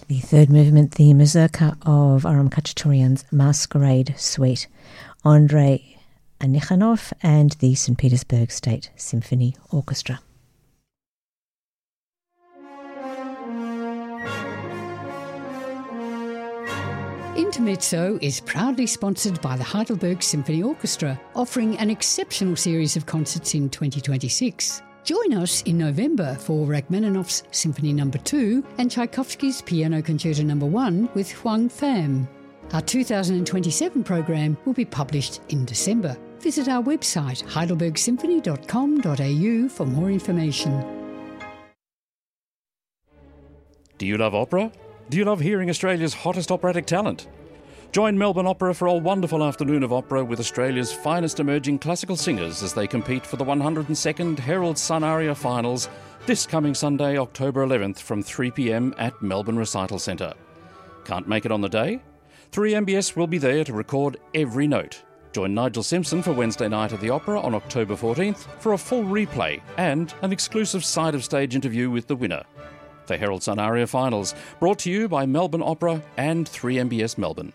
The third movement, the Mazurka of Aram Khachaturian's Masquerade Suite, Andrei Anikhanov and the St. Petersburg State Symphony Orchestra. Intermezzo is proudly sponsored by the Heidelberg Symphony Orchestra, offering an exceptional series of concerts in 2026. Join us in November for Rachmaninoff's Symphony No. 2 and Tchaikovsky's Piano Concerto No. 1 with Huang Pham. Our 2027 programme will be published in December. Visit our website heidelbergsymphony.com.au for more information. Do you love opera? Do you love hearing Australia's hottest operatic talent? Join Melbourne Opera for a wonderful afternoon of opera with Australia's finest emerging classical singers as they compete for the 102nd Herald Sun Aria Finals this coming Sunday, October 11th from 3 p.m. at Melbourne Recital Centre. Can't make it on the day? 3MBS will be there to record every note. Join Nigel Simpson for Wednesday night at the Opera on October 14th for a full replay and an exclusive side-of-stage interview with the winner. The Herald Sun Aria Finals, brought to you by Melbourne Opera and 3MBS Melbourne.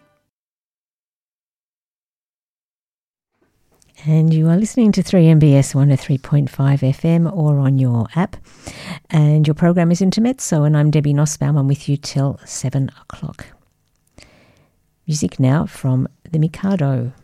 And you are listening to 3MBS 103.5 FM or on your app. And your program is Intermezzo, and I'm Debbie Nussbaum. I'm with you till 7 o'clock. Music now from The Mikado.